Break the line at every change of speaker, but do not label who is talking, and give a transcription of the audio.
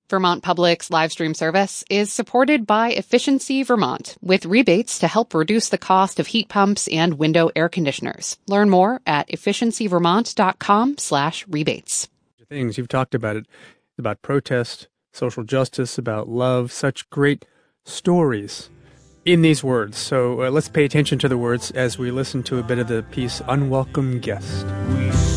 Vermont Public's live stream service is supported by Efficiency Vermont, with rebates to help reduce the cost of heat pumps and window air conditioners. Learn more at efficiencyvermont.com/rebates.
Things you've talked about it, about protest, social justice, about love, such great stories in these words. So let's pay attention to the words as we listen to a bit of the piece Unwelcome Guest.